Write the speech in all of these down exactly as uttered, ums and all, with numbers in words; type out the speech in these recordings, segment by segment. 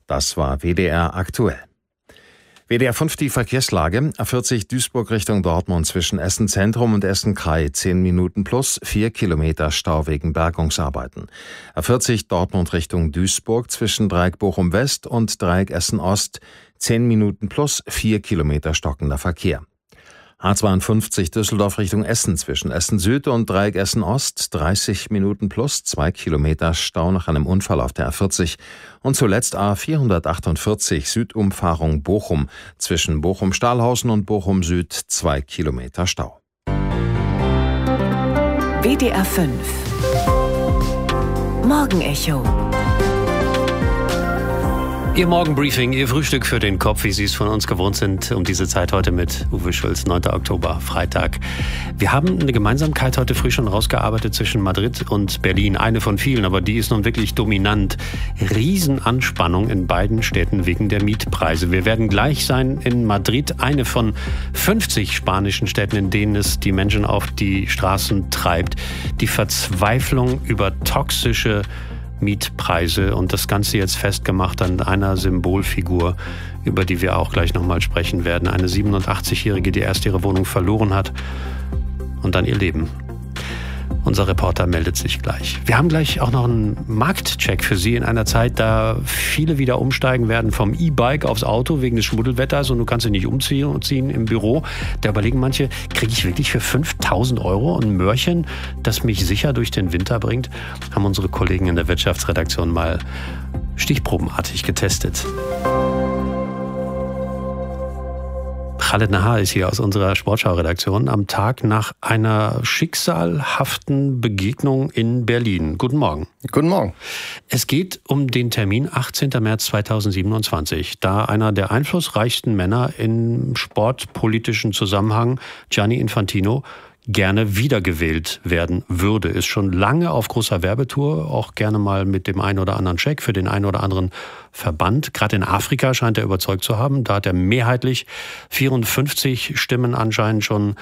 Das war W D R aktuell. W D R fünf die Verkehrslage. A vierzig Duisburg Richtung Dortmund zwischen Essen Zentrum und Essen Krei. zehn Minuten plus, vier Kilometer Stau wegen Bergungsarbeiten. A vierzig Dortmund Richtung Duisburg zwischen Dreieck Bochum West und Dreieck Essen Ost. zehn Minuten plus, vier Kilometer stockender Verkehr. A zweiundfünfzig Düsseldorf Richtung Essen zwischen Essen Süd und Dreieck Essen Ost, dreißig Minuten plus, zwei Kilometer Stau nach einem Unfall auf der A vierzig. Und zuletzt A vierhundertachtundvierzig Südumfahrung Bochum zwischen Bochum-Stahlhausen und Bochum Süd, zwei Kilometer Stau. W D R fünf Morgenecho. Ihr Morgenbriefing, Ihr Frühstück für den Kopf, wie Sie es von uns gewohnt sind, um diese Zeit heute mit Uwe Schulz, neunter Oktober, Freitag. Wir haben eine Gemeinsamkeit heute früh schon rausgearbeitet zwischen Madrid und Berlin. Eine von vielen, aber die ist nun wirklich dominant. Riesenanspannung in beiden Städten wegen der Mietpreise. Wir werden gleich sein in Madrid, eine von fünfzig spanischen Städten, in denen es die Menschen auf die Straßen treibt. Die Verzweiflung über toxische Mietpreise und das Ganze jetzt festgemacht an einer Symbolfigur, über die wir auch gleich nochmal sprechen werden. Eine siebenundachtzigjährige, die erst ihre Wohnung verloren hat und dann ihr Leben. Unser Reporter meldet sich gleich. Wir haben gleich auch noch einen Marktcheck für Sie in einer Zeit, da viele wieder umsteigen werden vom E-Bike aufs Auto wegen des Schmuddelwetters und du kannst dich nicht umziehen und ziehen im Büro. Da überlegen manche, kriege ich wirklich für fünftausend Euro ein Mörchen, das mich sicher durch den Winter bringt? Haben unsere Kollegen in der Wirtschaftsredaktion mal stichprobenartig getestet. Khaled Nahar ist hier aus unserer Sportschau-Redaktion am Tag nach einer schicksalhaften Begegnung in Berlin. Guten Morgen. Guten Morgen. Es geht um den Termin achtzehnten März zweitausendsiebenundzwanzig, da einer der einflussreichsten Männer im sportpolitischen Zusammenhang, Gianni Infantino, gerne wiedergewählt werden würde. Ist schon lange auf großer Werbetour, auch gerne mal mit dem einen oder anderen Scheck für den einen oder anderen Verband. Gerade in Afrika scheint er überzeugt zu haben. Da hat er mehrheitlich vierundfünfzig Stimmen anscheinend schon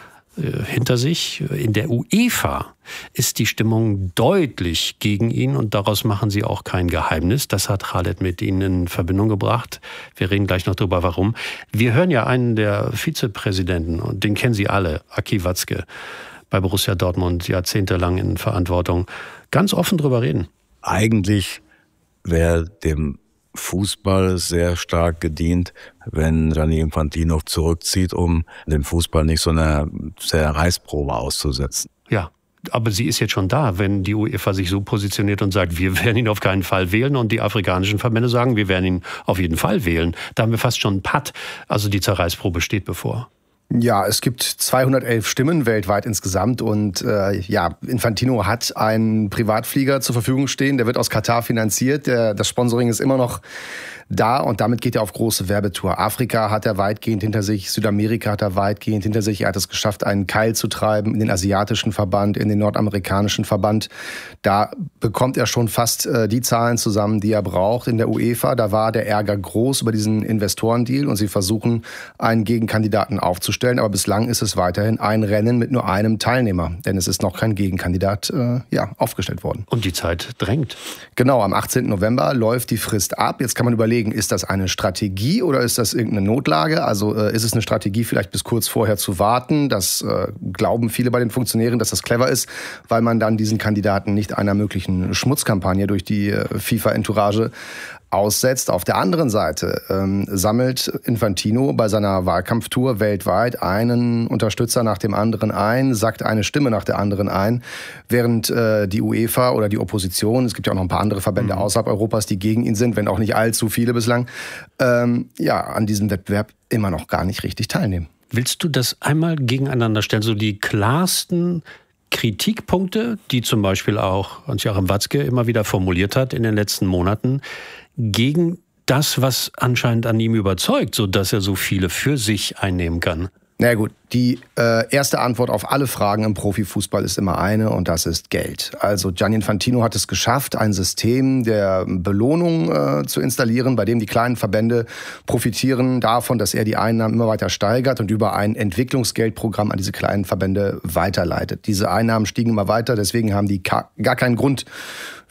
äh, hinter sich. In der UEFA ist die Stimmung deutlich gegen ihn und daraus machen sie auch kein Geheimnis. Das hat Khaled mit ihnen in Verbindung gebracht. Wir reden gleich noch drüber, warum. Wir hören ja einen der Vizepräsidenten und den kennen Sie alle, Aki Watzke, bei Borussia Dortmund jahrzehntelang in Verantwortung, ganz offen drüber reden. Eigentlich wäre dem Fußball sehr stark gedient, wenn Gianni Infantino zurückzieht, um dem Fußball nicht so eine Zerreißprobe auszusetzen. Ja, aber sie ist jetzt schon da, wenn die UEFA sich so positioniert und sagt, wir werden ihn auf keinen Fall wählen und die afrikanischen Verbände sagen, wir werden ihn auf jeden Fall wählen. Da haben wir fast schon einen Patt. Also die Zerreißprobe steht bevor. Ja, es gibt zweihundertelf Stimmen weltweit insgesamt und äh, ja, Infantino hat einen Privatflieger zur Verfügung stehen, der wird aus Katar finanziert, der, das Sponsoring ist immer noch da und damit geht er auf große Werbetour. Afrika hat er weitgehend hinter sich, Südamerika hat er weitgehend hinter sich. Er hat es geschafft, einen Keil zu treiben in den asiatischen Verband, in den nordamerikanischen Verband. Da bekommt er schon fast äh, die Zahlen zusammen, die er braucht. In der UEFA, da war der Ärger groß über diesen Investorendeal und sie versuchen, einen Gegenkandidaten aufzustellen. Aber bislang ist es weiterhin ein Rennen mit nur einem Teilnehmer, denn es ist noch kein Gegenkandidat äh, ja, aufgestellt worden. Und die Zeit drängt. Genau, am achtzehnten November läuft die Frist ab. Jetzt kann man überlegen, ist das eine Strategie oder ist das irgendeine Notlage? Also äh, ist es eine Strategie, vielleicht bis kurz vorher zu warten? Das äh, glauben viele bei den Funktionären, dass das clever ist, weil man dann diesen Kandidaten nicht einer möglichen Schmutzkampagne durch die äh, FIFA-Entourage aussetzt. Auf der anderen Seite ähm, sammelt Infantino bei seiner Wahlkampftour weltweit einen Unterstützer nach dem anderen ein, sackt eine Stimme nach der anderen ein, während äh, die UEFA oder die Opposition, es gibt ja auch noch ein paar andere Verbände mhm. außerhalb Europas, die gegen ihn sind, wenn auch nicht allzu viele bislang, ähm, ja, an diesem Wettbewerb immer noch gar nicht richtig teilnehmen. Willst du das einmal gegeneinander stellen, so die klarsten Kritikpunkte, die zum Beispiel auch Hans-Joachim Watzke immer wieder formuliert hat in den letzten Monaten, gegen das, was anscheinend an ihm überzeugt, sodass er so viele für sich einnehmen kann? Na ja, gut, die äh, erste Antwort auf alle Fragen im Profifußball ist immer eine und das ist Geld. Also Gianni Infantino hat es geschafft, ein System der Belohnung äh, zu installieren, bei dem die kleinen Verbände profitieren davon, dass er die Einnahmen immer weiter steigert und über ein Entwicklungsgeldprogramm an diese kleinen Verbände weiterleitet. Diese Einnahmen stiegen immer weiter, deswegen haben die gar keinen Grund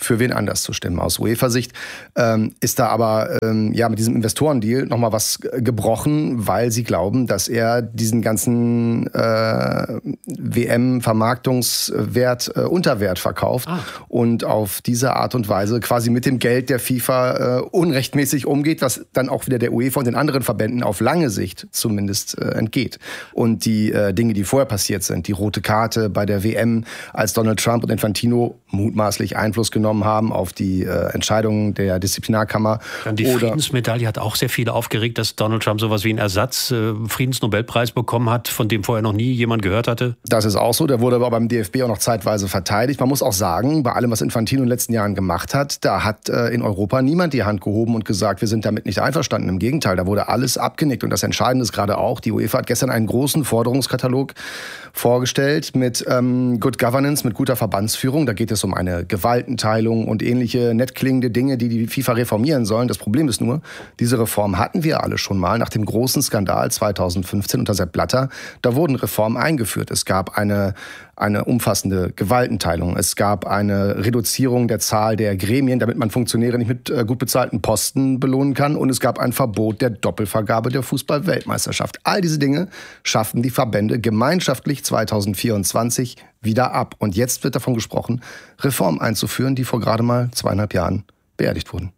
für wen anders zu stimmen. Aus UEFA-Sicht ähm, ist da aber ähm, ja mit diesem Investorendeal nochmal was gebrochen, weil sie glauben, dass er diesen ganzen äh, W M-Vermarktungswert äh, Unterwert verkauft ah. und auf diese Art und Weise quasi mit dem Geld der FIFA äh, unrechtmäßig umgeht, was dann auch wieder der UEFA und den anderen Verbänden auf lange Sicht zumindest äh, entgeht. Und die äh, Dinge, die vorher passiert sind, die rote Karte bei der W M, als Donald Trump und Infantino mutmaßlich Einfluss genommen haben auf die äh, Entscheidungen der Disziplinarkammer. Dann die Oder Friedensmedaille hat auch sehr viele aufgeregt, dass Donald Trump sowas wie einen Ersatz äh, Friedensnobelpreis bekommen hat, von dem vorher noch nie jemand gehört hatte. Das ist auch so. Der wurde aber beim D F B auch noch zeitweise verteidigt. Man muss auch sagen, bei allem, was Infantino in den letzten Jahren gemacht hat, da hat äh, in Europa niemand die Hand gehoben und gesagt, wir sind damit nicht einverstanden. Im Gegenteil, da wurde alles abgenickt. Und das Entscheidende ist gerade auch, die UEFA hat gestern einen großen Forderungskatalog vorgestellt mit ähm, Good Governance, mit guter Verbandsführung. Da geht es um eine Gewaltenteilung und ähnliche nett klingende Dinge, die die FIFA reformieren sollen. Das Problem ist nur, diese Reform hatten wir alle schon mal nach dem großen Skandal zweitausendfünfzehn unter Sepp Blatter. Da wurden Reformen eingeführt. Es gab eine, eine umfassende Gewaltenteilung. Es gab eine Reduzierung der Zahl der Gremien, damit man Funktionäre nicht mit äh, gut bezahlten Posten belohnen kann. Und es gab ein Verbot der Doppelvergabe der Fußball-Weltmeisterschaft. All diese Dinge schafften die Verbände gemeinschaftlich zweitausendvierundzwanzig wieder ab. Und jetzt wird davon gesprochen, Reformen einzuführen, die vor gerade mal zweieinhalb Jahren beerdigt wurden.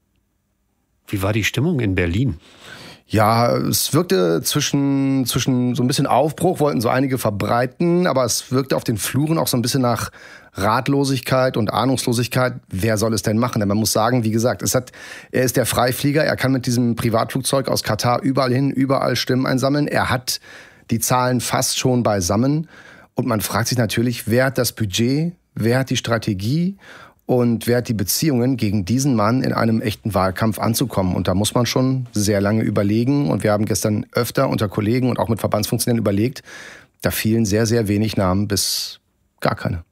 Wie war die Stimmung in Berlin? Ja, es wirkte zwischen, zwischen so ein bisschen Aufbruch, wollten so einige verbreiten, aber es wirkte auf den Fluren auch so ein bisschen nach Ratlosigkeit und Ahnungslosigkeit. Wer soll es denn machen? Denn man muss sagen, wie gesagt, es hat, er ist der Freiflieger, er kann mit diesem Privatflugzeug aus Katar überall hin, überall Stimmen einsammeln. Er hat die Zahlen fast schon beisammen. Und man fragt sich natürlich, wer hat das Budget, wer hat die Strategie und wer hat die Beziehungen, gegen diesen Mann in einem echten Wahlkampf anzukommen. Und da muss man schon sehr lange überlegen. Und wir haben gestern öfter unter Kollegen und auch mit Verbandsfunktionären überlegt, da fielen sehr, sehr wenig Namen bis gar keine.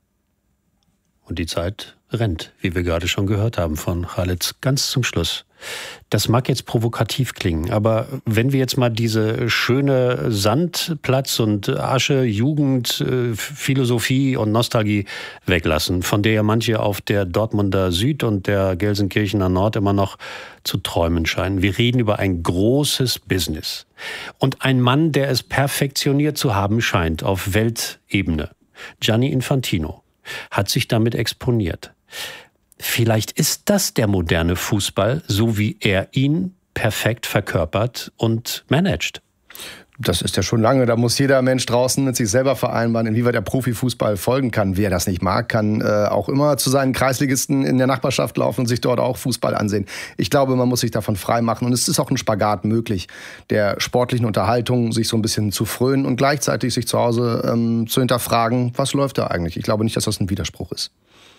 Und die Zeit rennt, wie wir gerade schon gehört haben von Khalid, ganz zum Schluss. Das mag jetzt provokativ klingen, aber wenn wir jetzt mal diese schöne Sandplatz- und Asche-Jugend, Philosophie und Nostalgie weglassen, von der ja manche auf der Dortmunder Süd und der Gelsenkirchener Nord immer noch zu träumen scheinen. Wir reden über ein großes Business. Und ein Mann, der es perfektioniert zu haben scheint auf Weltebene, Gianni Infantino, hat sich damit exponiert. Vielleicht ist das der moderne Fußball, so wie er ihn perfekt verkörpert und managt. Das ist ja schon lange. Da muss jeder Mensch draußen mit sich selber vereinbaren, inwieweit der Profifußball folgen kann. Wer das nicht mag, kann äh, auch immer zu seinen Kreisligisten in der Nachbarschaft laufen und sich dort auch Fußball ansehen. Ich glaube, man muss sich davon frei machen. Und es ist auch ein Spagat möglich, der sportlichen Unterhaltung sich so ein bisschen zu frönen und gleichzeitig sich zu Hause ähm, zu hinterfragen, was läuft da eigentlich? Ich glaube nicht, dass das ein Widerspruch ist.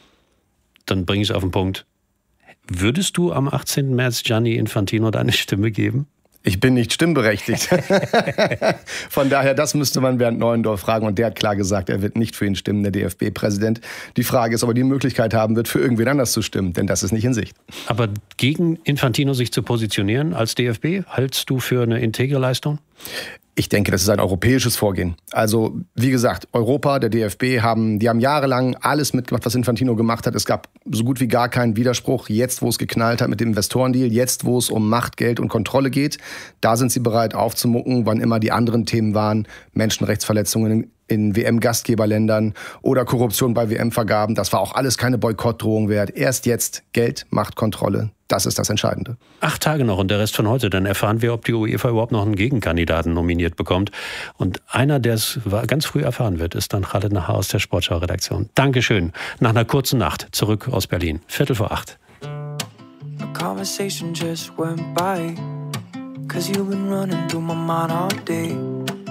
Dann bringe ich es auf den Punkt. Würdest du am achtzehnten März Gianni Infantino deine Stimme geben? Ich bin nicht stimmberechtigt. Von daher, das müsste man Bernd Neuendorf fragen. Und der hat klar gesagt, er wird nicht für ihn stimmen, der D F B-Präsident. Die Frage ist, ob er die Möglichkeit haben wird, für irgendwen anders zu stimmen. Denn das ist nicht in Sicht. Aber gegen Infantino sich zu positionieren als D F B, hältst du für eine integre Leistung? Ich denke, das ist ein europäisches Vorgehen. Also, wie gesagt, Europa, der D F B, haben, die haben jahrelang alles mitgemacht, was Infantino gemacht hat. Es gab so gut wie gar keinen Widerspruch. Jetzt, wo es geknallt hat mit dem Investorendeal, jetzt, wo es um Macht, Geld und Kontrolle geht, da sind sie bereit aufzumucken, wann immer die anderen Themen waren. Menschenrechtsverletzungen in W M-Gastgeberländern oder Korruption bei W M-Vergaben. Das war auch alles keine Boykottdrohung wert. Erst jetzt Geld, Macht, Kontrolle. Das ist das Entscheidende. Acht Tage noch und der Rest von heute. Dann erfahren wir, ob die UEFA überhaupt noch einen Gegenkandidaten nominiert bekommt. Und einer, der es ganz früh erfahren wird, ist dann Khalid Nahar aus der Sportschau-Redaktion. Dankeschön. Nach einer kurzen Nacht zurück aus Berlin. Viertel vor acht. A conversation just went by, 'cause you've been running through my mind all day.